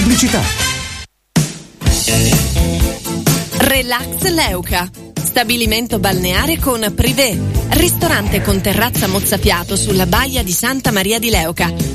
pubblicità. Relax Leuca, stabilimento balneare con privé, ristorante con terrazza mozzafiato sulla baia di Santa Maria di Leuca,